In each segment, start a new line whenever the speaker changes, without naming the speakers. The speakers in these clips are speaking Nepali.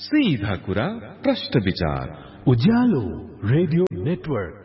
सीधा कुरा प्रश्न विचार
उज्यालो रेडियो नेटवर्क।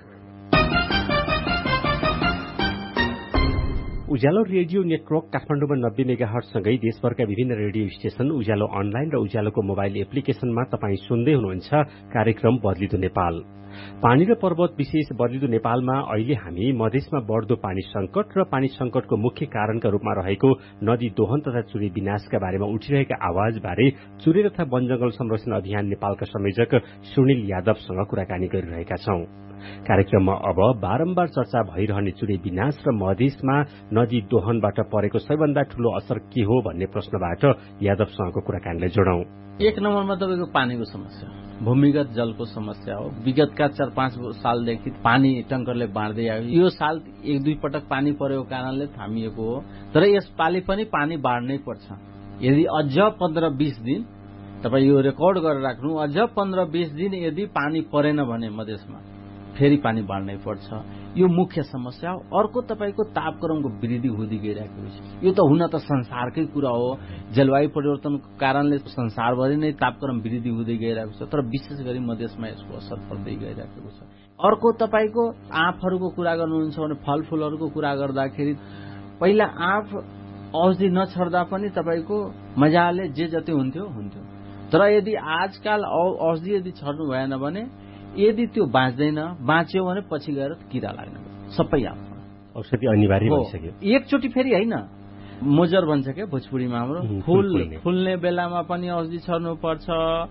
उज्यालो रेडियो नेटवर्क काठमाडौँमा 90 मेगाहर्जसँगै देशभरका विभिन्न रेडियो स्टेशन, उज्यालो अनलाइन र उज्यालोको मोबाइल एप्लिकेशनमा तपाईँ सुन्दै हुनुहुन्छ कार्यक्रम बदलिदो नेपाल। पानी र पर्वत विशेष बदलिदो नेपालमा अहिले हामी मधेसमा बढ्दो पानी संकट र पानी संकटको मुख्य कारणका रूपमा रहेको नदी दोहन तथा चुरे विनाशका बारेमा उठिरहेका आवाजबारे चुरे तथा वनजंगल संरक्षण अभियान नेपालका संयोजक सुनिल यादवसँग कुराकानी गरिरहेका छौं। कार्यक्रममा अब बारम्बार चर्चा भइरहने चुरे विनाश र मधेसमा नदी दोहनबाट परेको सबैभन्दा ठूलो असर के हो भन्ने प्रश्नबाट यादवसँगको कुराकानीलाई जोडौं।
एक नम्बरमा तपाईको पानीको समस्या, भूमिगत जलको समस्या हो। विगतका 4-5 सालदेखि पानी टंकरले बाँड्दै आयो। यो साल 1-2 पटक पानी परेको कारणले थामिएको हो, तर यसपालि पनि पानी बाँड्नै पर्छ। यदि अझ 15-20 दिन तपाई यो रेकर्ड गरेर राख्नु, अझ 15-20 दिन यदि पानी परेन भने मधेसमा फेरि पानी बाँड्नै पर्छ। यो मुख्य समस्या हो। अर्को तपाईको तापक्रमको वृद्धि हुँदै गइरहेको छ। यो त हुन त संसारकै कुरा हो। जलवायु परिवर्तनको कारणले संसारभरि नै तापक्रम वृद्धि हुँदै गइरहेको छ, तर विशेष गरी मधेसमा यसको असर पर्दै गइरहेको छ। अर्को तपाईको आँपहरूको कुरा गर्नुहुन्छ भने फलफूलहरूको कुरा गर्दाखेरि पहिला आँप औषधि नछर्दा पनि तपाईको मजाले जे जति हुन्थ्यो, तर यदि आजकाल औषधि यदि छर्नु भएन भने, यदि त्यो बाँच्दैन, बाँच्यो भने पछि गएर किरा लाग्ने सबै आँपमा
औषधि अनिवार्य भइसक्यो।
एकचोटि फेरि होइन, मोजर भन्छ क्या भोजपुरीमा हाम्रो, फुल्ने बेलामा पनि औषधि छर्नु पर्छ,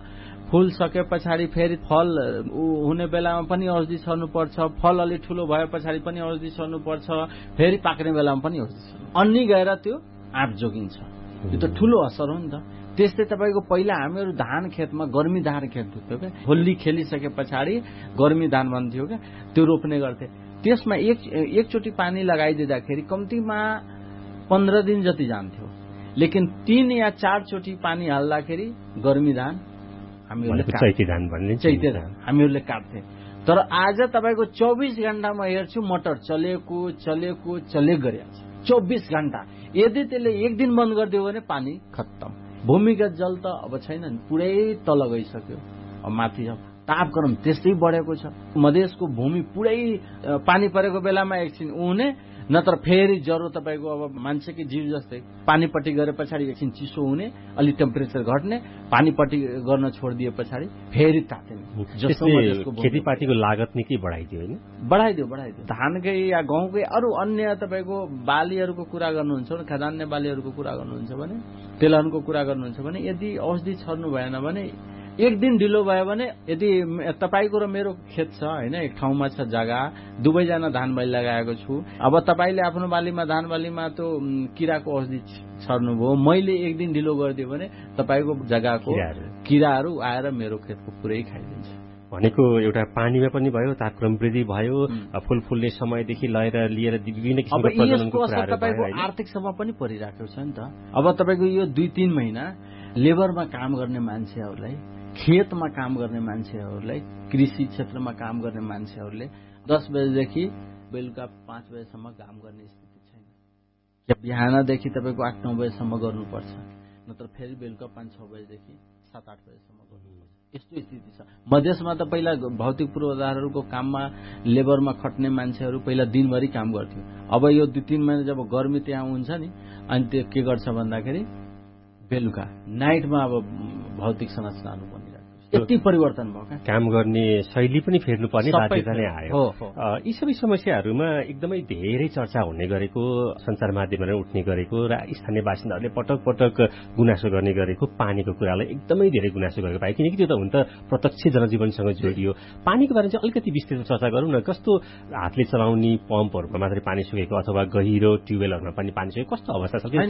फूल सके पछाडि फेरि फल हुने बेलामा पनि औषधि छर्नु पर्छ, फल अलि ठूलो भए पछाडि पनि औषधि छर्नु पर्छ, फेरि पाक्ने बेलामा पनि औषधि छर्नु, अनि गएर त्यो आँप जोगिन्छ। यो त ठूलो असर हो नि त। त्यस्तै तपाईको पहिला हामीहरू धान खेतमा गर्मी धान खेत थियो क्या, होली खेलिसके पछाडि गर्मी धान भन्थ्यो क्या, त्यो रोप्ने गर्थे। त्यसमा एकचोटि पानी लगाइदिँदाखेरि कम्तीमा 15 दिन जति जान्थ्यो, लेकिन 3 या 4 चोटि पानी हाल्दाखेरि गर्मी धान हामीहरूले चैते धान हामीहरूले काट्थे। तर आज तपाईको 24 घण्टामा हेर्छु मटर चलेको गरिरहेछ। 24 घण्टा यदि त्यसले एक दिन बन्द गरिदियो भने पानी खत्तम। भूमिगत जल त अब छैन नि, पुरै तल गइसक्यो। अब माथि तापक्रम त्यस्तै बढेको छ। मधेसको भूमि पुरै पानी परेको बेलामा एकछिन उहुने, नत्र फेरि ज्वरो तपाईको अब मान्छेकै जीव जस्तै पानीपट्टि गरे पछाडि एकछिन चिसो हुने, अलि टेम्परेचर घट्ने, पानीपट्टि गर्न छोडिदिए पछाडि फेरि तात्ने।
खेतीपातीको लागत निकै बढाइदियो हैन?
बढाइदियो। धानकै या गहुँकै अरू अन्य तपाईको बालीहरूको कुरा गर्नुहुन्छ भने, खाद्यान्न बालीहरूको कुरा गर्नुहुन्छ भने, तेलहनको कुरा गर्नुहुन्छ भने, यदि औषधि छर्नु भएन भने, एक दिन ढिलो भयो भने, यदि तपाईको र मेरो खेत छ हैन, एक ठाउँमा छ जग्गा, दुवैजना धान बाली लगाएको छु। अब तपाईले आफ्नो बालीमा धान बालीमा त्यो किराको औषधि छर्नु भयो, मैले एक दिन ढिलो गरिदियो भने तपाईको जग्गाको किराहरू आएर मेरो खेतको पुरै खाइदिन्छ।
भनेको एउटा पानीमा पनि भयो, तापक्रम वृद्धि भयो, फूल फुल्ने समयदेखि लिएर विभिन्न किसिमका प्रजननको कुराहरू
तपाईको आर्थिकसम्म पनि परिरहेको छ नि त। अब तपाईको यो 2-3 महिना लेबरमा काम गर्ने मान्छेहरूलाई, खेतमा काम गर्ने मान्छेहरूलाई, कृषि क्षेत्रमा काम गर्ने मान्छेहरूले 10 बजेदेखि बेलुका 5 बजेसम्म काम गर्ने स्थिति छैन। बिहानदेखि तपाईको 8-9 बजेसम्म गर्नुपर्छ, नत्र फेरि बेलुका 5-6 बजेदेखि 7-8 बजेसम्म गर्नुपर्छ। यस्तो स्थिति छ मधेसमा। त पहिला भौतिक पूर्वाधारहरूको काममा लेबरमा खट्ने मान्छेहरू पहिला दिनभरि काम गर्थ्यो। अब यो 2-3 महिना जब गर्मी त्यहाँ हुन्छ नि, अनि त्यो के गर्छ भन्दाखेरि बेलुका नाइटमा अब भौतिक संरचनाहरू बनिरहेको छ। यति परिवर्तन भयो क्या,
काम गर्ने शैली पनि फेर्नुपर्ने बाध्यता नै आयो। यी सबै समस्याहरूमा एकदमै धेरै चर्चा हुने गरेको, सञ्चार माध्यममा उठ्ने गरेको र स्थानीय बासिन्दाहरूले पटक पटक गुनासो गर्ने गरेको पानीको कुरालाई एकदमै धेरै गुनासो गरेको पाए, किनकि त्यो त हुन त प्रत्यक्ष जनजीवनसँग जोडियो। पानीको बारेमा चाहिँ अलिकति विस्तृत चर्चा गरौँ न। कस्तो हातले चलाउने पम्पहरूमा मात्रै पानी सुकेको अथवा गहिरो ट्युबवेलहरूमा पनि पानी सुकेको कस्तो अवस्था छ?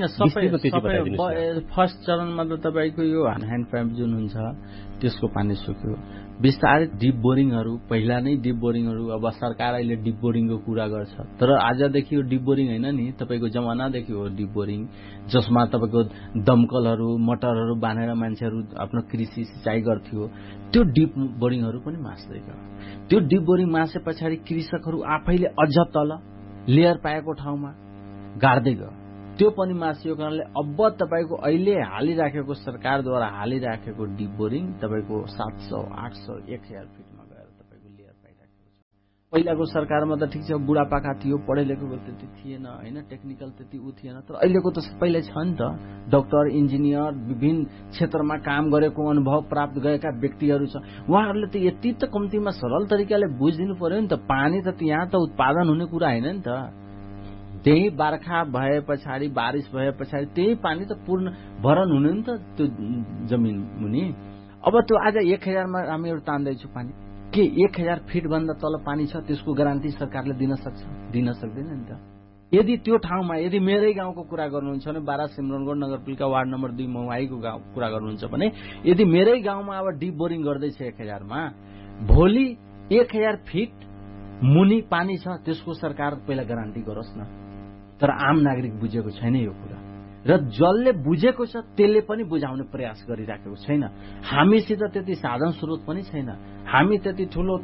फर्स्ट चरणमा त तपाईको यो ह्यान्ड पम्प जुन हुन्छ त्यसको पानी सुक्यो। बिस्तारै डिप बोरिङहरू, पहिला नै डिप बोरिङहरू, अब सरकार अहिले डिप बोरिङको कुरा गर्छ, तर आजदेखि यो डिप बोरिङ होइन नि, तपाईँको जमानादेखि हो डिप बोरिङ, जसमा तपाईँको दमकलहरू मोटरहरू बाँधेर मान्छेहरू आफ्नो कृषि सिँचाइ गर्थ्यो। त्यो डिप बोरिङहरू पनि मास्दै गयो। त्यो डिप बोरिङ मासे पछाडि कृषकहरू आफैले अझ तल लेयर पाएको ठाउँमा गाड्दै गयो। त्यो पनि मासियो कारणले अब तपाईको अहिले हालिराखेको सरकारद्वारा हालिराखेको डिप बोरिङ तपाईको 700, 800, 1000 फिटमा गएर तपाईको लेयर पाइराखेको छ। पहिलाको सरकारमा त ठिक छ बुढापाका थियो, पढे लेखेको त्यति थिएन हैन, टेक्निकल त्यति उ थिएन, तर अहिलेको त सबैले छ नि त। डाक्टर, इन्जिनियर, विभिन्न क्षेत्रमा काम गरेको अनुभव प्राप्त गरेका व्यक्तिहरू छ। उहाँहरूले त यति त कम्तीमा सरल तरिकाले बुझिदिनु पर्यो नि त। पानी त यहाँ त उत्पादन हुने कुरा हैन नि त। त्यही बर्खा भए पछाडि, बारिश भए पछाडि त्यही पानी त पूर्ण भरण हुने नि त त्यो जमिन मुनि। अब त्यो आज 1000 मा हामीहरु तान्दैछु पानी, के 1000 फिट भन्दा तल पानी छ त्यसको ग्यारेन्टी सरकारले दिन सक्छ? दिन सक्दैन नि त। यदि त्यो ठाउँमा, यदि मेरै गाउँको कुरा गर्नुहुन्छ भने, बारा सिमरनगढ नगरपालिका वार्ड नम्बर 2 मौवाईको गाउँ कुरा गर्नुहुन्छ भने, यदि मेरै गाउँमा अब डिप बोरिङ गर्दैछ 1000 मा, भोलि 1000 फिट मुनि पानी छ त्यसको सरकार पहिला ग्यारेन्टी गरोस् न। तर आम नागरिक बुझेको छैन यो कुरा, र जसले बुझेको छ त्यसले पनि बुझाउने प्रयास गरिराखेको छैन। हामीसित त्यति साधन स्रोत पनि छैन, हामी त्यति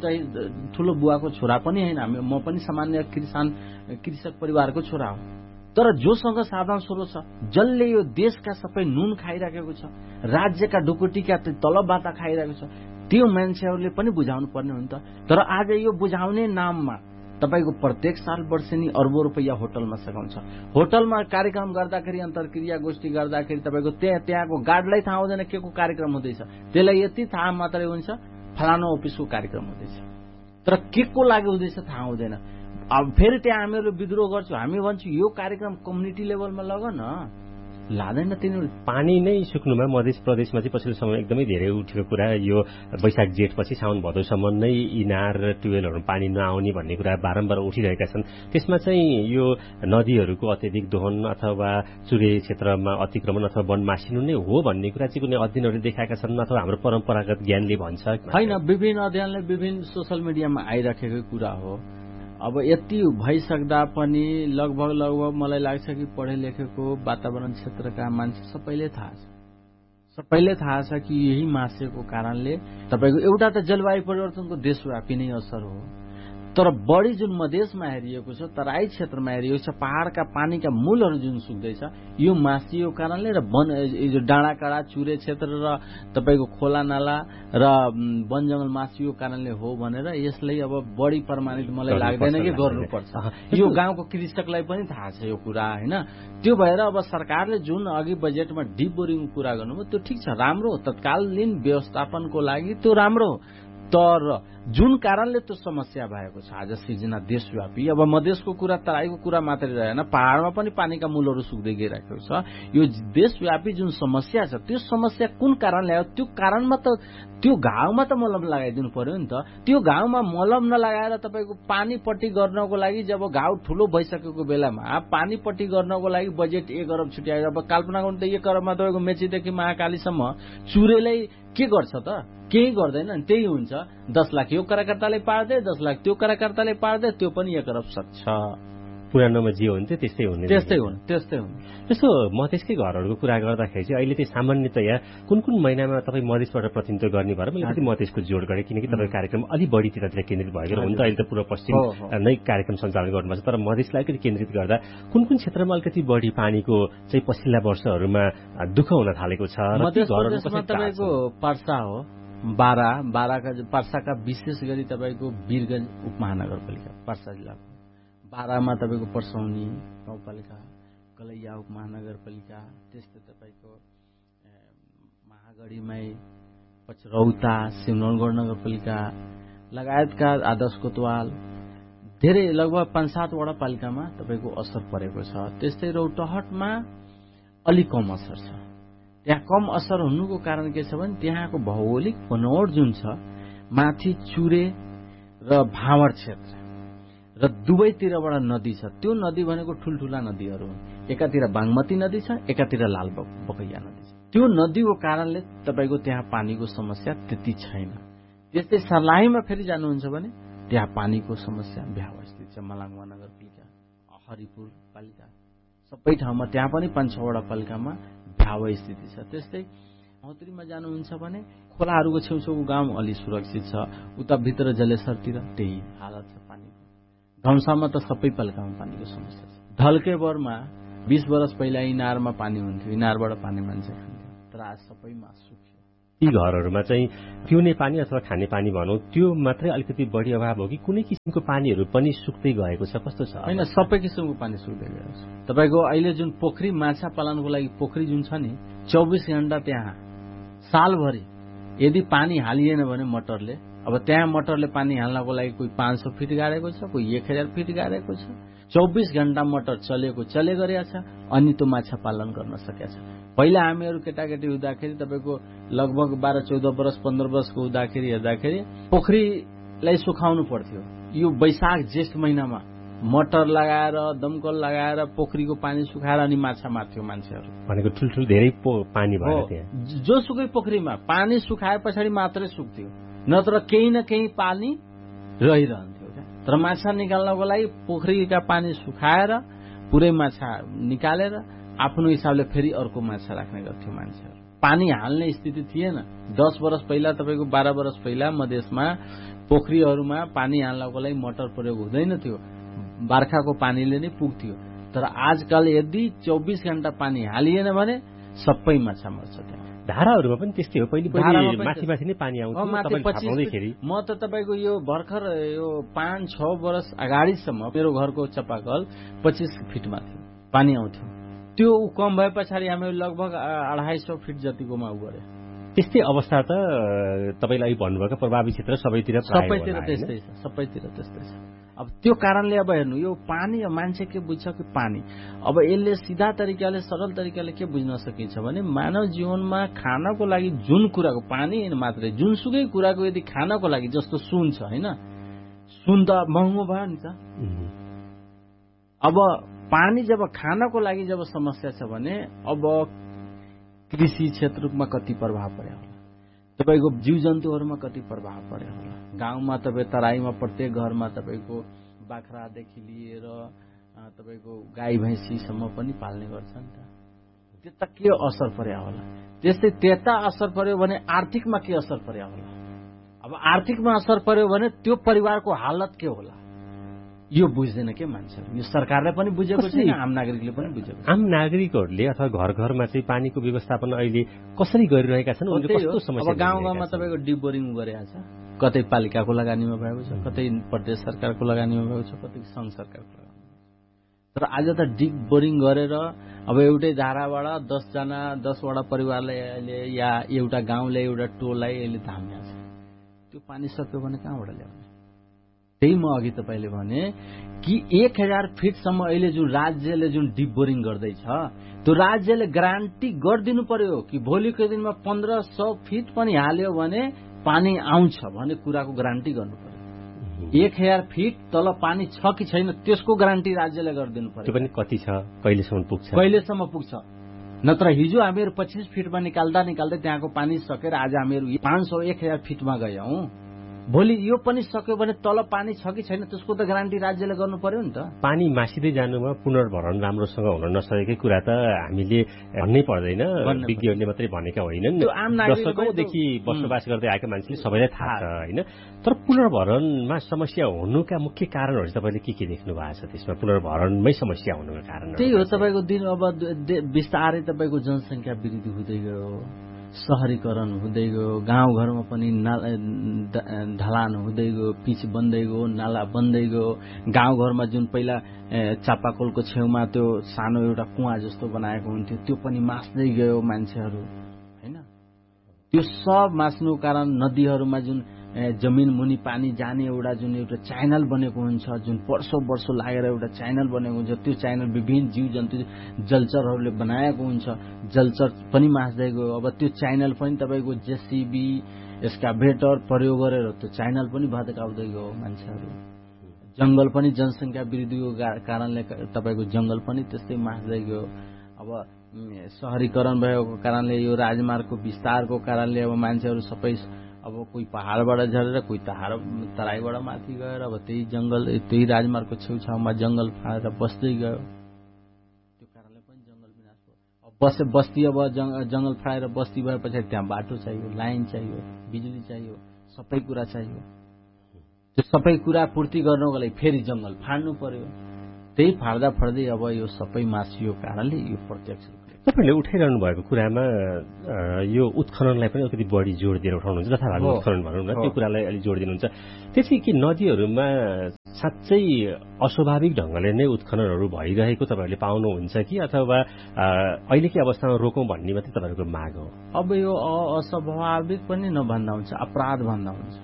ठुलो बुवाको छोरा पनि हैन, म पनि सामान्य कृषक परिवारको छोरा हो। तर जोसँग साधन स्रोत छ, जसले यो देशका सबै नुन खाइराखेको छ, राज्यका ढुकुटीका तलब बाता खाइरहेको छ, त्यो मान्छेहरूले पनि बुझाउनु पर्ने हो नि त। तर आज यो बुझाउने नाममा तपाईको प्रत्येक साल वर्षेनी अर्बौं रुपैयाँ होटलमा सघाउँछ। होटलमा कार्यक्रम गर्दाखेरि, अन्तर्क्रिया गोष्ठी गर्दाखेरि तपाईको त्यहाँको गार्डलाई थाहा हुँदैन के को कार्यक्रम हुँदैछ, त्यसलाई यति थाहा मात्रै हुन्छ फलानो अफिसको कार्यक्रम हुँदैछ, तर के को लागि हुँदैछ थाहा हुँदैन। अब फेरि त्यहाँ हामीहरू विद्रोह गर्छौँ, हामी भन्छौँ यो कार्यक्रम कम्युनिटी लेभलमा लग न, लादैन तिनीहरू।
पानी नै सुक्नुमा मध्य प्रदेशमा चाहिँ पछिल्लो समय एकदमै धेरै उठेको कुरा यो वैशाख जेठपछि साउन भदौसम्म नै इनार र ट्युबवेलहरू पानी नआउने भन्ने कुरा बारम्बार उठिरहेका छन्। त्यसमा चाहिँ यो नदीहरूको अत्यधिक दोहन अथवा चुरे क्षेत्रमा अतिक्रमण अथवा वन मासिनु नै हो भन्ने कुरा चाहिँ कुनै अध्ययनहरूले देखाएका छन् अथवा हाम्रो परम्परागत ज्ञानले भन्छ?
होइन, विभिन्न अध्ययनले विभिन्न सोसल मिडियामा आइराखेको कुरा हो। अब यति भइसक्दा पनि लगभग मलाई लाग्छ कि पढे लेखेको वातावरण क्षेत्रका मान्छे सबैले थाहा छ कि यही मासेको कारणले तपाईको एउटा त जलवायु परिवर्तनको देशव्यापी नै असर हो, तर बढी जुन मधेसमा हेरिएको छ, तराई क्षेत्रमा हेरिएको छ, पहाड़का पानीका मूलहरू जुन सुक्दैछ यो मासियो कारणले र जो डाँडाकाँडा चुरे क्षेत्र र तपाईको खोला नाला र वन जंगल मासियो कारणले हो भनेर यसलाई अब बढी प्रमाणित मलाई लाग्दैन कि गर्नुपर्छ। यो गाउँको कृषकलाई पनि थाहा छ यो कुरा हैन। त्यो भएर अब सरकारले जुन अघि बजेटमा डिप बोरिङको कुरा गर्नुभयो त्यो ठिक छ, राम्रो हो, तत्कालीन व्यवस्थापनको लागि त्यो राम्रो हो। तर जुन कारणले त्यो समस्या भएको छ आज सिर्जना देशव्यापी, अब मधेसको कुरा तराईको कुरा मात्रै रहेन, पहाड़मा पनि पानीका मूलहरू सुक्दै गइरहेको छ। यो देशव्यापी जुन समस्या छ त्यो समस्या कुन कारणले आयो, त्यो कारणमा त त्यो घाउमा त मलम लगाइदिनु पर्यो नि त। त्यो घाउमा मलम नलगाएर तपाईको पानीपट्टि गर्नको लागि जब घाउ ठुलो भइसकेको बेलामा पानीपट्टि गर्नको लागि बजेट 1 अरब छुट्याएर, अब कल्पना गर्नु त 1 अरबमा तपाईको मेचीदेखि महाकालीसम्म चुरेलाई के गर्छ त? केही गर्दैन, त्यही हुन्छ। 10 लाख यो कार्यकर्ताले पार्दै, 10 लाख त्यो कार्यकर्ताले पार्दै, त्यो पनि 1 अरब सक्छ।
पुरानोमा जे हुन्थ्यो त्यस्तै हुने।
त्यस्तो
मधेसकै घरहरूको कुरा गर्दाखेरि चाहिँ अहिले चाहिँ सामान्यतया कुन महिनामा तपाईँ मधेसबाट प्रतिनिधित्व गर्ने भएर मैले अलिकति मधेसको जोड गरेँ, किनकि तपाईँको कार्यक्रम अलि बढी त्यतातिर केन्द्रित भएको हुन्छ। अहिले त पूर्व पश्चिम नै कार्यक्रम सञ्चालन गर्नुपर्छ, तर मधेसलाई अलिकति केन्द्रित गर्दा कुन क्षेत्रमा अलिकति बढी पानीको चाहिँ पछिल्ला वर्षहरूमा दुःख हुन थालेको छ?
तपाईँको पर्सा हो, बाराका पर्साका विशेष गरी तपाईँको वीरगञ्ज उपमहानगरपालिका पर्सा जिल्लाको, बारामा तपाईँको पर्सौनी गाउँपालिका, कलैया उपमहानगरपालिका, त्यस्तै तपाईँको महागढीमै पचरौता, सिमरनगढ नगरपालिका लगायतका आदर्श कोतवाल धेरै लगभग 5-7 वटा पालिकामा तपाईँको असर परेको छ। त्यस्तै रौतहटमा अलिक कम असर छ। त्यहाँ कम असर हुनुको कारण के छ भने त्यहाँको भौगोलिक बनोट जुन छ, माथि चुरे र भाँवर क्षेत्र र दुवैतिरबाट नदी छ। त्यो नदी भनेको ठुल्ठुला नदीहरू हुन्, एकातिर बागमती नदी छ, एकातिर लाल बकैया नदी छ। त्यो नदीको कारणले तपाईको त्यहाँ पानीको समस्या त्यति छैन। त्यस्तै सर्लाहीमा फेरि जानुहुन्छ भने त्यहाँ पानीको समस्या भ्याउ स्थित छ। मलाङवा नगरपालिका, हरिपुर पालिका सबै ठाउँमा त्यहाँ पनि 5-6 वटा पालिकामा भ्याउ स्थिति छ। त्यस्तै मौतरीमा जानुहुन्छ भने खोलाहरूको छेउछेउको गाउँ अलि सुरक्षित छ, उता भित्र जलेश्वरतिर त्यही हालत छ पानीको। धनुषामा त सबै पालिकामा पानीको समस्या छ। ढल्केबरमा 20 वर्ष पहिला इनारमा पानी हुन्थ्यो, इनारबाट पानी मान्छे खान्थ्यो, तर आज सबैमा सुक्यो।
ती घरहरूमा चाहिँ पिउने पानी अथवा खाने पानी भनौँ त्यो मात्रै अलिकति बढी अभाव हो कि कुनै किसिमको पानीहरू पनि सुक्दै गएको छ, कस्तो छ?
होइन, सबै किसिमको पानी सुक्दै गएको छ। तपाईँको अहिले जुन पोखरी माछा पालनको लागि पोखरी जुन छ नि 24 घण्टा त्यहाँ सालभरि यदि पानी हालिएन भने मोटरले, अब त्यहाँ मोटरले पानी हाल्नको लागि कोही 500 फिट गाडेको छ, कोही 1000 फिट गाडेको छ, 24 घण्टा मोटर चले गरेको छ, अनि त्यो माछा पालन गर्न सकेको छ। पहिला हामीहरू केटाकेटी हुँदाखेरि तपाईँको लगभग 12-14 वर्ष 15 वर्षको हुँदाखेरि हेर्दाखेरि पोखरीलाई सुकाउनु पर्थ्यो। यो वैशाख जेठ महिनामा मोटर लगाएर दमकल लगाएर पोखरीको पानी सुकाएर अनि माछा मार्थ्यो मान्छेहरू।
भनेको ठुल्ठुलो धेरै पानी भयो त्यहाँ,
जोसुकै पोखरीमा पानी सुकाए पछाडि मात्रै सुक्थ्यो, नत्र केही न केही पानी रहिरहन्थ्यो क्या। तर माछा निकाल्नको लागि पोखरीका पानी सुकाएर पुरै माछा निकालेर आफ्नो हिसाबले फेरि अर्को माछा राख्ने गर्थ्यो मान्छेहरू। पानी हाल्ने स्थिति थिएन। 10 वर्ष पहिला तपाईँको 12 वर्ष पहिला मधेसमा पोखरीहरूमा पानी हाल्नको लागि मोटर प्रयोग हुँदैन थियो, बर्खाको पानीले नै पुग्थ्यो। तर आजकल यदि 24 घण्टा पानी हालिएन भने सबै माछा मर्छ त्यहाँ।
धाराहरूमा पनि त्यस्तै हो, पहिले माथि माथि नै पानी आउँथ्यो।
म त तपाईँको यो भर्खर यो 5-6 वर्ष अगाडिसम्म मेरो घरको चापाकल 25 फिटमा थियो, पानी आउँथ्यो। त्यो कम भए पछाडि हामी लगभग 250 फिट जतिकोमा गरे।
त्यस्तै अवस्था त तपाईँले अहिले भन्नुभएको प्रभावित क्षेत्र सबैतिर
त्यस्तै छ, सबैतिर त्यस्तै छ। अब त्यो कारणले अब हेर्नु यो पानी मान्छे के बुझ्छ कि पानी, अब यसले सिधा तरिकाले सरल तरिकाले के बुझ्न सकिन्छ भने मानव जीवनमा खानको लागि जुन कुराको पानी मात्रै जुनसुकै कुराको यदि खानको लागि जस्तो सुन छ होइन, सुन त महँगो भयो नि त। अब पानी जब खानको लागि जब समस्या छ भने अब कृषि क्षेत्रमा कति प्रभाव पर्यो होला, तपाईँको जीव जन्तुहरूमा कति प्रभाव पर्यो होला। गाउँमा तपाईँ तराईमा प्रत्येक घरमा तपाईँको बाख्रादेखि लिएर तपाईँको गाई भैँसीसम्म पनि पाल्ने गर्छ नि त, त्यता के असर पर्यो होला। त्यस्तै त्यता असर पर्यो भने आर्थिकमा के असर पर्यो होला। अब आर्थिकमा असर पर्यो भने त्यो परिवारको हालत के होला यो बुझ्दैन के मान्छेहरू। यो सरकारले पनि बुझेको छैन, आम नागरिकले पनि बुझेको छैन।
आम नागरिकहरूले अथवा घर घरमा चाहिँ पानीको व्यवस्थापन अहिले कसरी गरिरहेका छन्? कस्तो समस्या?
अब गाउँ गाउँमा तपाईँको डिप बोरिङ गरेको छ, कतै पालिकाको लगानीमा भएको छ, कतै प्रदेश सरकारको लगानीमा भएको छ, कतै सङ्घ सरकारको लगानीमा। तर आज त डिप बोरिङ गरेर अब एउटै धाराबाट 10वटा परिवारले या एउटा गाउँले एउटा टोललाई यसले धाम्या छ। त्यो पानी सक्यो भने कहाँबाट ल्याउने? त्यही म अघि तपाईँले भने कि 1000 फिटसम्म अहिले जुन राज्यले जुन डिप बोरिङ गर्दैछ त्यो राज्यले ग्यारेन्टी गरिदिनु पर्यो कि भोलिको दिनमा 1500 फिट पनि हाल्यो भने पानी आउँछ भन्ने कुराको ग्यारेन्टी गर्नु पर्यो। 1000 फिट तल पानी छ कि छैन त्यसको ग्यारेन्टी राज्यले गरिदिनु पर्यो।
त्यो पनि कति छ,
कहिलेसम्म पुग्छ। नत्र हिजो हामीहरू 25 फिटमा निकाल्दा त्यहाँको पानी सकेर आज हामीहरू 500-1000 फिटमा गयौं। भोलि यो पनि सक्यो भने तल पानी छ कि छैन त्यसको त ग्यारेन्टी राज्यले गर्नु पर्यो नि त।
पानी मासिँदै जानुमा पुनर्भरण राम्रोसँग हुन नसकेकै कुरा त हामीले भन्नै पर्दैन, विज्ञहरूले मात्रै भनेका होइनन्, दशकौंदेखि बसोबास गर्दै आएका मान्छेले सबैलाई थाहा छ होइन। तर पुनर्भरणमा समस्या हुनुका मुख्य कारणहरू तपाईँले के देख्नु भएको छ त्यसमा? पुनर्भरणमै समस्या हुनुका कारण
त्यही हो, तपाईँको दिन अब बिस्तारै तपाईँको जनसङ्ख्या वृद्धि हुँदै गयो, शहरीकरण हुँदै गयो, गाउँघरमा पनि ढलान हुँदै गयो, पिच बन्दै गयो, नाला बन्दै गयो। गाउँघरमा जुन पहिला चापाकलको छेउमा त्यो सानो एउटा कुवा जस्तो बनाएको हुन्थ्यो त्यो पनि मास्दै गयो मान्छेहरू होइन। त्यो सब मास्नु कारण नदीहरूमा जुन जमिन मुनि पानी जाने एउटा च्यानल बनेको हुन्छ, जुन वर्षौं लागेर एउटा च्यानल बनेको हुन्छ, त्यो च्यानल विभिन्न जीव जन्तु जलचरहरूले बनाएको हुन्छ, जलचर पनि मास्दै गयो। अब त्यो च्यानल पनि तपाईँको जेसीबी एस्काभेटर प्रयोग गरेर त्यो च्यानल पनि भत्काउँदै गयो मान्छेहरू। जंगल पनि जनसङ्ख्या वृद्धिको कारणले तपाईँको जंगल पनि त्यस्तै मास्दै गयो। अब शहरीकरण भएको कारणले यो राजमार्गको विस्तारको कारणले अब मान्छेहरू सबै अब कोही पहाडबाट झरेर कोही तराईबाट माथि गएर अब त्यही राजमार्गको छेउछाउमा जंगल फालेर बस्दै गयो। त्यो कारणले पनि जंगल विनाश भयो। बस्ती अब जंगल फालेर बस्ती भए पछाडि त्यहाँ बाटो चाहियो, लाइन चाहियो, बिजुली चाहियो, सबै कुरा चाहियो। त्यो सबै कुरा पूर्ति गर्नको लागि फेरि जंगल फाड्नु पर्यो। त्यही फाड्दा फाड्दै अब यो सबै मासियो कारणले यो प्रत्यक्ष
तपाईँले उठाइरहनु भएको कुरामा यो उत्खननलाई पनि अलिकति बढी जोड दिएर उठाउनुहुन्छ, जथाभावी उत्खनन भनौँ न, त्यो कुरालाई अलिक जोड दिनुहुन्छ। त्यसै कि नदीहरूमा साँच्चै अस्वाभाविक ढङ्गले नै उत्खननहरू भइरहेको तपाईँहरूले पाउनुहुन्छ कि अथवा अहिलेकै अवस्थामा रोकौँ भन्ने मात्रै तपाईँहरूको माग हो?
अब यो अस्वाभाविक पनि नभन्दा हुन्छ, अपराध भन्दा हुन्छ।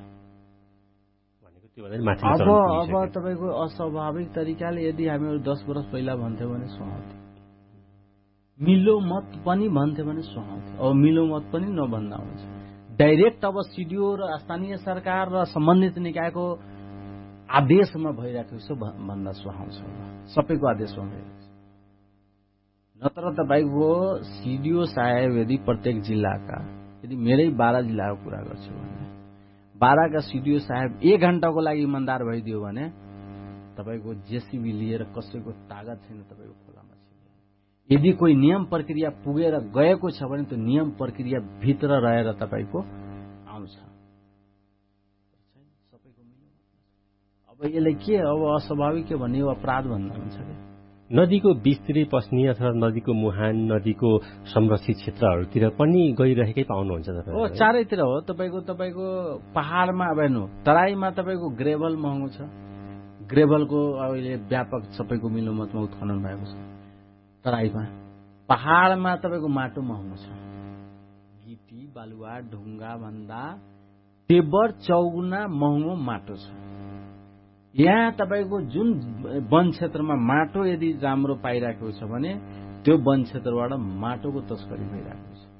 अब तपाईँको अस्वाभाविक तरिकाले यदि हामीहरू 10 वर्ष पहिला भन्थ्यौँ भने सुहाउँथ्यो, मिलोमत पनि भन्थ्यो भने सुहाउँथ्यो। अब मिलोमत पनि नभन्दा हुन्छ, डाइरेक्ट अब सिडिओ र स्थानीय सरकार र सम्बन्धित निकायको आदेशमा भइरहेको छ भन्दा सुहाउँछ। सबैको आदेशमा भइरहेको छ। नत्र तपाईँको सिडिओ साहेब यदि प्रत्येक जिल्लाका, यदि मेरै 12 जिल्लाको कुरा गर्छु भने 12 का सिडिओ साहेब 1 घण्टाको लागि इमान्दार भइदियो भने तपाईँको जेसीबी लिएर कसैको तागत छैन तपाईँको खोलामा छिर्ने। यदि कोही नियम प्रक्रिया पुगेर गएको छ भने त्यो नियम प्रक्रिया भित्र रहेर तपाईँको आउँछ। सबैको अब यसले के अब अस्वाभाविक के भन्ने अपराध भन्दा हुन्छ क्या।
नदीको बीचतिरै पस्ने अथवा नदीको मुहान, नदीको संरक्षित क्षेत्रहरूतिर पनि गइरहेकै पाउनुहुन्छ तपाईँ?
हो, चारैतिर हो। तपाईँको पहाडमा अब हेर्नु, तराईमा तपाईँको ग्रेभल महँगो छ। ग्रेभलको अहिले व्यापक सबैको मिलोमतमा उत्खनन भएको छ तराईमा। पहाडमा तपाईँको माटो महँगो छ। गिटी, बालुवा, ढुङ्गा भन्दा टेबर चौगुना महँगो माटो छ। यहाँ तपाईँको जुन वन क्षेत्रमा माटो यदि राम्रो पाइरहेको छ भने त्यो वन क्षेत्रबाट माटोको तस्करी भइरहेको छ।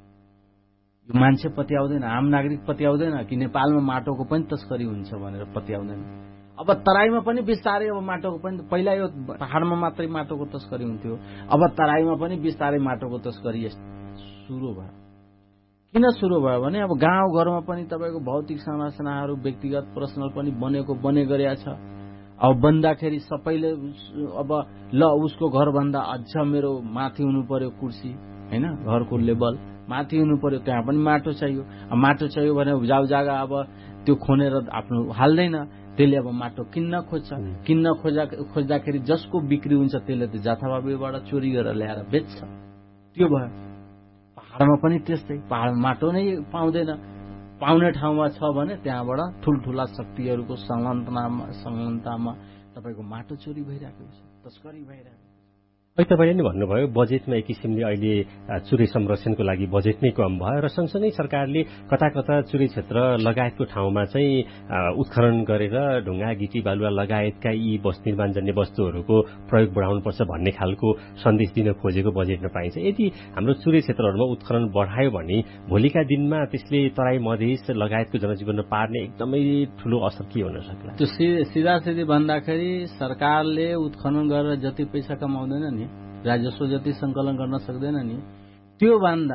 यो मान्छे पत्याउँदैन, आम नागरिक पत्याउँदैन कि नेपालमा माटोको पनि तस्करी हुन्छ भनेर पत्याउँदैन। अब तराईमा पनि बिस्तारै अब माटोको पनि, पहिला यो पहाडमा मात्रै माटोको तस्करी हुन्थ्यो, अब तराईमा पनि बिस्तारै माटोको तस्करी सुरु भयो। किन सुरु भयो भने अब गाउँघरमा पनि तपाईँको भौतिक संरचनाहरू व्यक्तिगत पर्सनल पनि बने गरेका छ। अब बन्दाखेरि सबैले अब ल उसको घर भन्दा अझ मेरो माथि हुनु पर्यो कुर्सी, हैन, घरको लेभल माथि हुनु पर्यो, त्यहाँ पनि माटो चाहियो। अब माटो चाहियो भने उब्जाउ जग्गा अब त्यो खोनेर आफ्नो हाल्दैन, त्यसले अब माटो किन्न खोज्छ। किन्न खोज्दाखेरि जसको बिक्री हुन्छ त्यसले त जथाभावीबाट चोरी गरेर ल्याएर बेच्छ। त्यो भयो। पहाडमा पनि त्यस्तै, पहाडमा माटो नै पाउँदैन, पाउने ठाउँमा छ भने त्यहाँबाट ठुल्ठुला शक्तिहरूको संलग्नतामा तपाईँको माटो चोरी भइरहेको छ, तस्करी भइरहेको छ।
अहिले तपाईँले नै भन्नुभयो बजेटमा एक किसिमले अहिले चुरे संरक्षणको लागि बजेट नै कम भयो र सँगसँगै सरकारले कता कता चुरे क्षेत्र लगायतको ठाउँमा चाहिँ उत्खनन गरेर ढुङ्गा, गिटी, बालुवा लगायतका यी निर्माण जन्य वस्तुहरूको प्रयोग बढाउनुपर्छ भन्ने खालको सन्देश दिन खोजेको बजेटमा पाइन्छ। यदि हाम्रो चुरे क्षेत्रहरूमा उत्खनन बढायो भने भोलिका दिनमा त्यसले तराई मधेस लगायतको जनजीवनमा पार्ने एकदमै ठूलो असर के हुन सक्ला?
त्यो सिधासिधी भन्दाखेरि सरकारले उत्खनन गरेर जति पैसा कमाउँदैन नि, राजस्व जति संकलन गर्न सक्दैन नि, त्यो भन्दा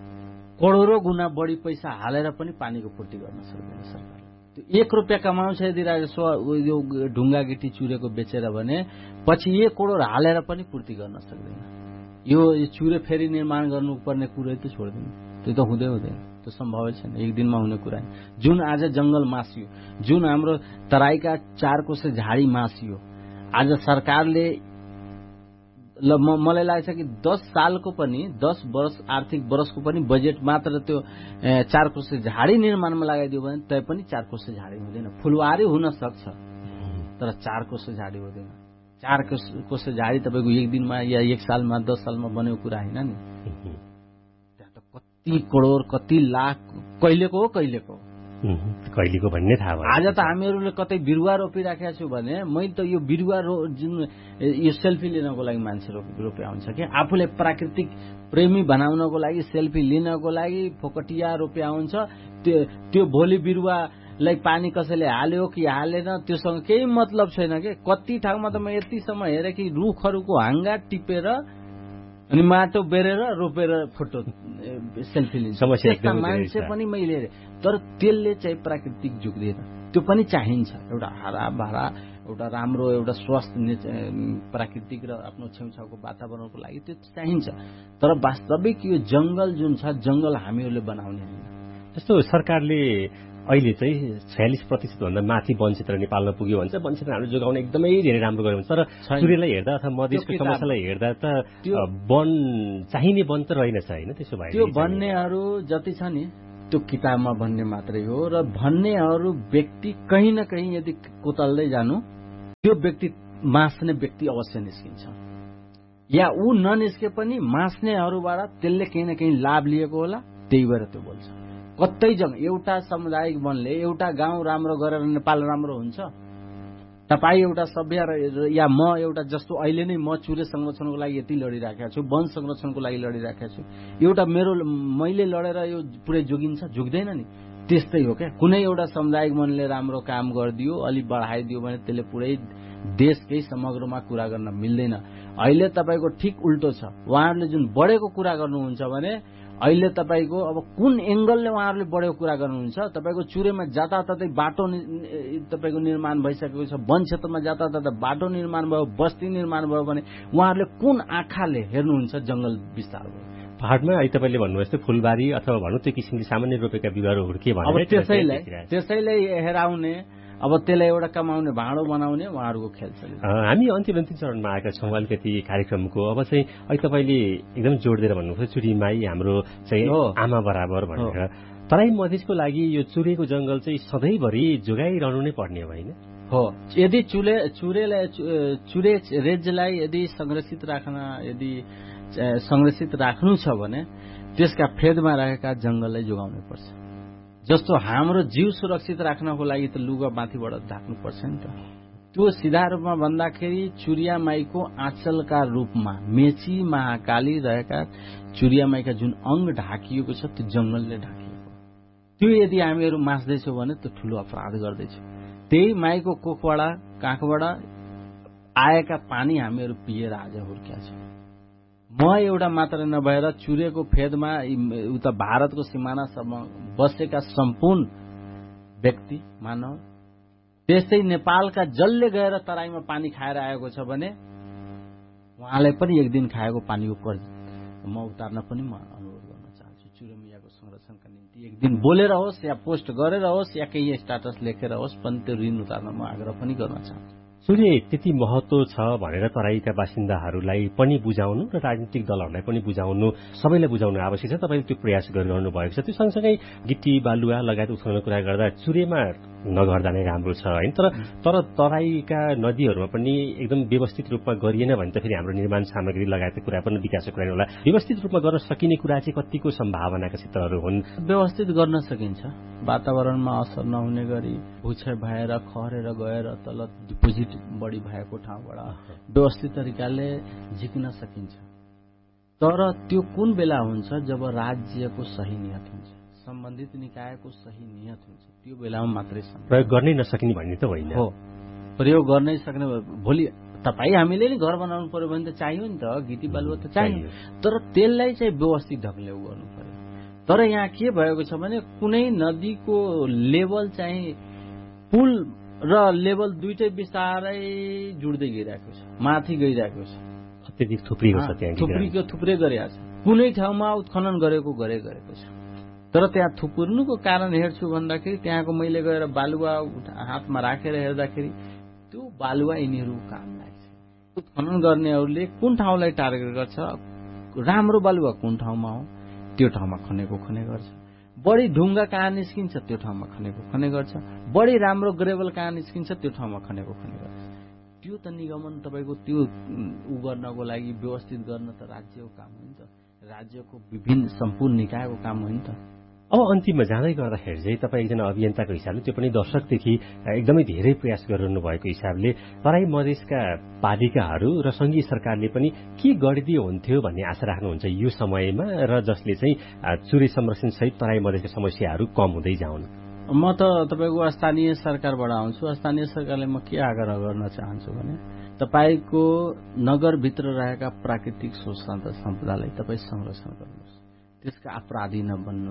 करोडौं गुना बढी पैसा हालेर पनि पानीको पूर्ति गर्न सक्दैन सरकारले। त्यो 1 रुपियाँ कमाउँछ यदि राजस्व यो ढुङ्गा गिटी चुरेको बेचेर भने पछि 1 करोड हालेर पनि पूर्ति गर्न सक्दैन। यो चुरे फेरि निर्माण गर्नुपर्ने कुरै त छोड्दैन, त्यो त हुँदैन, त्यो सम्भव छैन, एक दिनमा हुने कुरा। जुन आज जंगल मासियो, जुन हाम्रो तराईका 4 कोसे झाडी मासियो, आज सरकारले मलाई लाग्छ कि 10 सालको पनि 10 वर्ष आर्थिक वर्षको पनि बजेट मात्र त्यो 4 कोसे झाडी निर्माणमा लगाइदियो भने तै पनि 4 कोसे झाडी हुँदैन। फुलवारी हुन सक्छ तर 4 कोसे झाडी हुँदैन। 4 कोसे झाडी तपाईँको एक दिनमा या 1 सालमा 10 सालमा बनेको कुरा होइन नि। त्यहाँ त कति करोड कति लाख कहिलेको
भन्ने थाहा भयो।
आज त हामीहरूले कतै बिरुवा रोपिराखेका छु भने मैले त यो बिरुवा जुन यो सेल्फी लिनको लागि मान्छे रोपे हुन्छ कि आफूले प्राकृतिक प्रेमी बनाउनको लागि सेल्फी लिनको लागि फोकटिया रोपे हुन्छ। त्यो भोलि बिरुवालाई पानी कसैले हाल्यो कि हालेन त्योसँग केही मतलब छैन के। कति ठाउँमा त म यतिसम्म हेरेँ कि रुखहरूको हाँगा टिपेर अनि माटो बेरेर रोपेर फोटो सेल्फी लिन्छ। समस्या मान्छे पनि मैले हेरेँ, तर त्यसले चाहिँ प्राकृतिक जुग्दैन। त्यो पनि चाहिन्छ, एउटा हराभरा एउटा राम्रो एउटा स्वस्थ प्राकृतिक र आफ्नो छेउछाउको वातावरणको लागि त्यो चाहिन्छ। तर वास्तविक यो जंगल जुन छ, जंगल हामीहरूले बनाउने होइन।
जस्तो सरकारले अहिले चाहिँ 46% भन्दा माथि वन क्षेत्र नेपालमा पुग्यो भन्छ। वन क्षेत्र हामीले जोगाउन एकदमै धेरै राम्रो गर्यो भन्छ। तर सूर्यलाई हेर्दा अथवा मधेसको समस्यालाई हेर्दा त वन चाहिने वन त रहेनछ होइन। त्यसो भए
त्यो भन्नेहरू जति छ नि त्यो किताबमा भन्ने मात्रै हो र भन्नेहरू व्यक्ति कहीँ न कहीँ यदि कोतल्दै जानु त्यो व्यक्ति मास्ने व्यक्ति अवश्य निस्किन्छ या ऊ ननिस्के पनि मास्नेहरूबाट त्यसले कहीँ न कहीँ लाभ लिएको होला, त्यही भएर त्यो बोल्छ। कतै जग्गा एउटा सामुदायिक वनले एउटा गाउँ राम्रो गरेर नेपाल राम्रो हुन्छ? तपाईँ एउटा सभ्य या म एउटा जस्तो अहिले नै म चुरे संरक्षणको लागि यति लडिराखेको छु, वन संरक्षणको लागि लडिराखेको छु, एउटा मैले लडेर यो पुरै जोगिन्छ? जोग्दैन नि। त्यस्तै हो क्या, कुनै एउटा सामुदायिक वनले राम्रो काम गरिदियो, अलि बढाइदियो भने त्यसले पुरै देशकै समग्रमा कुरा गर्न मिल्दैन। अहिले तपाईँको ठिक उल्टो छ। उहाँहरूले जुन बढेको कुरा गर्नुहुन्छ भने अहिले तपाईँको अब कुन एंगलले उहाँहरूले बढेको कुरा गर्नुहुन्छ? तपाईँको चुरेमा जताततै बाटो तपाईँको निर्माण भइसकेको छ, वन क्षेत्रमा जताततै बाटो निर्माण भयो, बस्ती निर्माण भयो भने उहाँहरूले कुन आँखाले हेर्नुहुन्छ जंगल विस्तार भयो?
पहाडमा अहिले तपाईँले भन्नुभयो जस्तै फुलबारी अथवा भनौँ त्यो किसिमले सामान्य रोपेका बिरुवाहरू हुर्के भने
त्यसैलाई हेराउने, अब त्यसलाई एउटा कमाउने भाँडो बनाउने उहाँहरूको खेल छ।
हामी अन्तिम चरणमा आएका छौँ अलिकति कार्यक्रमको। अब चाहिँ अहिले तपाईँले एकदम जोड दिएर भन्नुभयो चुरीमाई हाम्रो चाहिँ आमा बराबर भनेर। तराई मधेसको लागि यो चुरेको जंगल चाहिँ सधैँभरि जोगाइरहनु नै पर्ने होइन
हो। यदि चुरे रेन्जलाई यदि संरक्षित राख्नु छ भने त्यसका फेदमा रहेका जंगललाई जोगाउनै पर्छ। जस्तो हाम्रो जीव सुरक्षित राख्नको लागि त लुगा माथिबाट ढाक्नु पर्छ नि त। त्यो सिधा रूपमा भन्दाखेरि चुरियामाईको आँचलका रूपमा मेची महाकाली रहेका चुरियामाईका जुन अंग ढाकिएको छ त्यो जंगलले ढाकिएको। त्यो यदि हामीहरू मास्दैछौँ भने त्यो ठूलो अपराध गर्दैछौँ। त्यही माईको कोखबाट काखबाट आएका पानी हामीहरू पिएर आज हुर्किया छौँ। म एउटा मात्र नभएर चुरेको फेदमा उता भारतको सिमानासम्म बसेका सम्पूर्ण व्यक्ति मानव, त्यस्तै नेपालका जसले गएर तराईमा पानी खाएर आएको छ भने उहाँलाई पनि एक दिन खाएको पानीको कर्ज म उतार्न पनि म अनुरोध गर्न चाहन्छु। चुरेमियाको संरक्षणका निम्ति एक दिन बोलेर होस् या पोस्ट गरेर होस् या केही स्ट्याटस लेखेर होस् पनि त्यो ऋण उतार्न म आग्रह पनि गर्न चाहन्छु।
सूर्य त्यति महत्व छ भनेर तराईका बासिन्दाहरूलाई पनि बुझाउनु र राजनीतिक दलहरूलाई पनि बुझाउनु, सबैलाई बुझाउनु आवश्यक छ। तपाईँले त्यो प्रयास गरिरहनु भएको छ। त्यो सँगसँगै गिट्टी बालुवा लगायत उठाउने कुरा गर्दा चुरेमा नगर्दा नै राम्रो छ होइन। तर तराईका नदीहरूमा पनि एकदम व्यवस्थित रूपमा गरिएन भने त फेरि हाम्रो निर्माण सामग्री लगायतको कुरा पनि विकासको कुरा होला। व्यवस्थित रूपमा गर्न सकिने कुरा चाहिँ कतिको सम्भावनाका क्षेत्रहरू हुन्?
व्यवस्थित गर्न सकिन्छ। वातावरणमा असर नहुने गरी भुक्षय भएर खरेर गएर तल डिपोजिट बढी भएको ठाउँबाट व्यवस्थित तरिकाले झिक्न सकिन्छ। तर त्यो कुन बेला हुन्छ? जब राज्यको सही नियत हुन्छ, सम्बन्धित निकायको सही नियत हुन्छ, त्यो बेलामा मात्रै
प्रयोग गर्नै नसकिने भन्ने त होइन
हो। प्रयोग गर्नै सक्ने भोलि तपाईँ हामीले नि घर बनाउनु पर्यो भने त चाहियो नि त, गिटी बालुवा त चाहियो। तर त्यसलाई चाहिँ व्यवस्थित ढङ्गले गर्नु पर्यो। तर यहाँ के भएको छ भने कुनै नदीको लेभल चाहिँ पुल र लेभल दुइटै बिस्तारै जुड्दै गइरहेको छ, माथि गइरहेको छ।
अत्यधिक थुप्रिएको छ, त्यहाँ
थुप्रै गरेको छ। कुनै ठाउँमा उत्खनन गरेको छ। तर त्यहाँ थुपुर्नुको कारण हेर्छु भन्दाखेरि त्यहाँको मैले गएर बालुवा हातमा राखेर हेर्दाखेरि त्यो बालुवा यिनीहरू काम लाग्छ। उत्खनन गर्नेहरूले कुन ठाउँलाई टार्गेट गर्छ? राम्रो बालुवा कुन ठाउँमा हो त्यो ठाउँमा खनेको गर्छ। बढी ढुङ्गा कहाँ निस्किन्छ त्यो ठाउँमा खने गर्छ। बढी राम्रो ग्रेभल कहाँ निस्किन्छ त्यो ठाउँमा खनेको गर्छ। त्यो त निगमन तपाईँको त्यो गर्नको लागि व्यवस्थित गर्न त राज्यको काम हो नि त, राज्यको विभिन्न सम्पूर्ण निकायको काम हो नि त।
अब अन्तिममा जाँदै गर्दाखेरि चाहिँ तपाईँ एकजना अभियन्ताको हिसाबले त्यो पनि दर्शकदेखि एकदमै धेरै प्रयास गरिरहनु भएको हिसाबले तराई मधेसका पालिकाहरू र संघीय सरकारले पनि के गरिदियो हुन्थ्यो भन्ने आशा राख्नुहुन्छ यो समयमा, र जसले चाहिँ चुरे संरक्षण सहित तराई मधेसका समस्याहरू कम हुँदै जाउन्?
म त तपाईँको स्थानीय सरकारबाट आउँछु। स्थानीय सरकारले म के आग्रह गर्न चाहन्छु भने तपाईँको नगरभित्र रहेका प्राकृतिक स्रोत सम्पदालाई तपाईँ संरक्षण गर्नुहोस्, त्यसका अपराधी नबन्नुहोस्।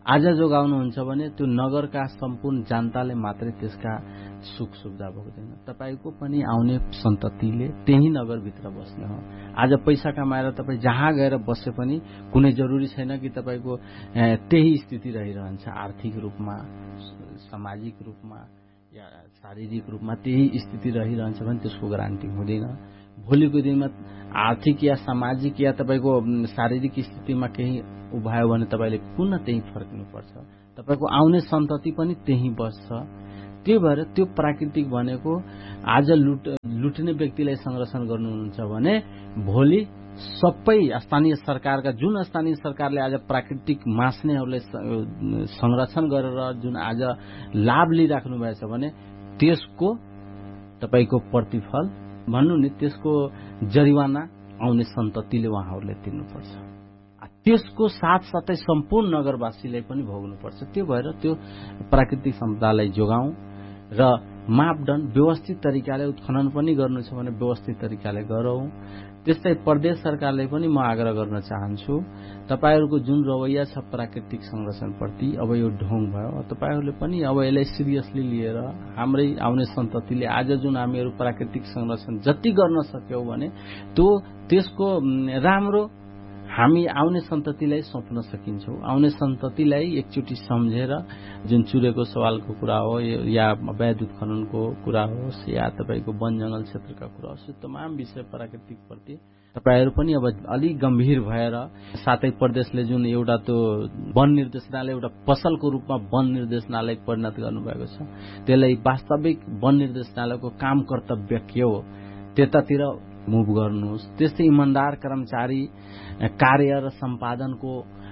आज जोगाउनुहुन्छ भने त्यो नगरका सम्पूर्ण जनताले मात्रै त्यसका सुख सुविधा भोग्दैन, तपाईको पनि आउने सन्ततिले त्यही नगरभित्र बस्ने हो। आज पैसा कमाएर तपाईँ जहाँ गएर बसे पनि कुनै जरुरी छैन कि तपाईँको त्यही स्थिति रहिरहन्छ। आर्थिक रूपमा, सामाजिक रूपमा या शारीरिक रूपमा त्यही स्थिति रहिरहन्छ भने त्यसको ग्यारेन्टी हुँदैन। भोलिको दिनमा आर्थिक या सामाजिक या तपाईँको शारीरिक स्थितिमा केही उभायो भने तपाईँले पुनः त्यही फर्किनुपर्छ। तपाईँको आउने सन्तति पनि त्यही बस्छ। त्यही भएर त्यो प्राकृतिक भनेको आज लुट्ने व्यक्तिलाई संरक्षण गर्नुहुन्छ भने भोलि सबै स्थानीय सरकारका जुन स्थानीय सरकारले आज प्राकृतिक मास्नेहरूलाई संरक्षण गरेर जुन आज लाभ लिइराख्नु भएछ भने त्यसको तपाईँको प्रतिफल भन्नु नि त्यसको जरिवाना आउने सन्ततिले उहाँहरूले तिर्नुपर्छ। त्यसको साथसाथै सम्पूर्ण नगरवासीलाई पनि भोग्नुपर्छ। त्यो भएर त्यो प्राकृतिक सम्पदालाई जोगाउँ र मापदण्ड व्यवस्थित तरिकाले उत्खनन पनि गर्नु छ भने व्यवस्थित तरिकाले गरौँ। त्यस्तै प्रदेश सरकारले पनि म आग्रह गर्न चाहन्छु, तपाईहरूको जुन रवैया छ प्राकृतिक संरक्षणप्रति अब यो ढोङ भयो, तपाईहरूले पनि अब यसलाई सिरियसली लिएर हाम्रै आउने सन्ततिले आज जुन हामीहरू प्राकृतिक संरक्षण जति गर्न सक्यौं भने त्यसको राम्रो हामी आउने सन्ततिलाई सोच्न सकिन्छौं। आउने सन्ततिलाई एकचोटि सम्झेर जुन चुरेको सवालको कुरा हो या अवैध उत्खननको कुरा होस् या तपाईको वन जंगल क्षेत्रका कुरा होस्, यो तमाम विषय प्राकृतिक प्रति तपाईहरू पनि अब अलि गम्भीर भएर, साथै प्रदेशले जुन एउटा त्यो वन निर्देशनालय एउटा पसलको रूपमा वन निर्देशनालय परिणत गर्नुभएको छ, त्यसलाई वास्तविक वन निर्देशनालयको काम कर्तव्य के हो त्यतातिर मुभ गर्नुहोस्। त्यस्तै इमानदार कर्मचारी कार्य र सम्पादनको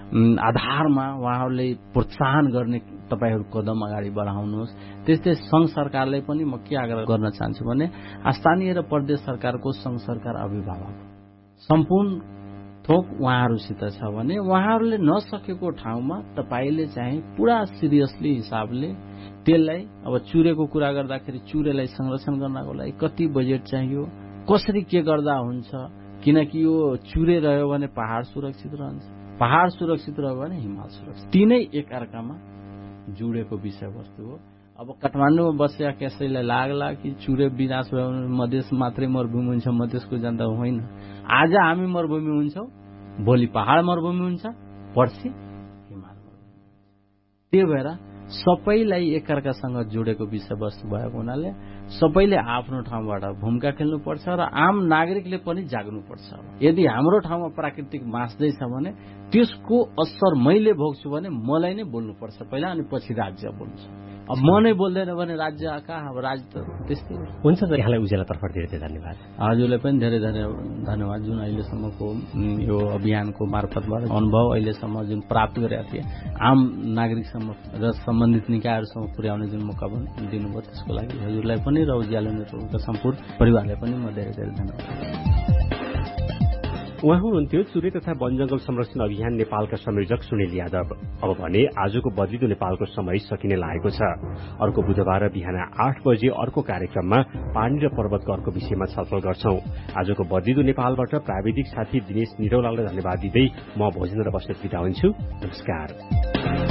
आधारमा उहाँहरूले प्रोत्साहन गर्ने तपाईहरू कदम अगाडि बढाउनुहोस्। त्यस्तै संघ सरकारले पनि म के आग्रह गर्न चाहन्छु भने स्थानीय र प्रदेश सरकारको संघ सरकार अभिभावक सम्पूर्ण थोक उहाँहरूसित छ भने उहाँहरूले नसकेको ठाउँमा तपाईले चाहिँ पूरा सिरियसली हिसाबले त्यसलाई अब चुरेको कुरा गर्दाखेरि चुरेलाई संरक्षण गर्नको लागि कति बजेट चाहियो, कसरी के गर्दा हुन्छ, किनकि यो चुरे रह्यो भने पहाड सुरक्षित रहन्छ, पहाड सुरक्षित रह्यो भने हिमाल सुरक्षित। तीनै एक अर्कामा जुडेको विषयवस्तु हो। अब काठमाडौँमा बसेका कसैलाई लाग्ला कि चुरे विनाश भयो भने मधेस मात्रै मरुभूमि हुन्छ, मधेसको जनता होइन। आज हामी मरुभूमि हुन्छौं, भोलि पहाड मरुभूमि हुन्छ, पर्सि हिमाल मरुभूमि। त्यही भएर सबैलाई एकअर्कासँग जोडेको विषयवस्तु भएको हुनाले सबैले आफ्नो ठाउँबाट भूमिका खेल्नुपर्छ र आम नागरिकले पनि जाग्नुपर्छ। यदि हाम्रो ठाउँमा प्राकृतिक बाँच्दैछ भने त्यसको असर मैले भोग्छु भने मलाई नै बोल्नुपर्छ पहिला, अनि पछि राज्य बोल्छ। अब म नै बोल्दैन भने राज्य कहाँ, अब राज्य त त्यस्तै
हुन्छ। यहाँलाई उज्यालोतर्फ धेरै धन्यवाद।
हजुरलाई पनि धेरै धन्यवाद जुन अहिलेसम्मको यो अभियानको मार्फतबाट अनुभव अहिलेसम्म जुन प्राप्त गरेका थिए आम नागरिकसम्म र सम्बन्धित निकायहरूसम्म पुर्याउने जुन मौका दिनुभयो त्यसको लागि हजुरलाई पनि र उज्यालो नेटवर्कका सम्पूर्ण परिवारलाई पनि म धेरै धन्यवाद।
उहाँ हुनुहुन्थ्यो चुरे तथा वन जंगल संरक्षण अभियान नेपालका संयोजक सुनिल यादव। अब भने आजको बदलिदो नेपालको समय सकिने लागेको छ। अर्को बुधबार बिहान 8 बजे अर्को कार्यक्रममा पानी र पर्वतको अर्को विषयमा छलफल गर्छौं। आजको बदलिदो नेपालबाट प्राविधिक साथी दिनेश निरौलालाई धन्यवाद दिँदै म भोजन र बस्नेत बिदा हुन्छु। नमस्कार।